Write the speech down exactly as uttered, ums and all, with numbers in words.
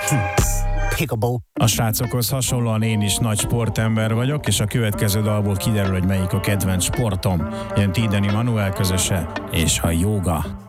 Pickleball. A srácokhoz hasonlóan én is nagy sportember vagyok, és a következő dalból kiderül, hogy melyik a kedvenc sportom. Jön Tideni Manuel közöse, és a jóga.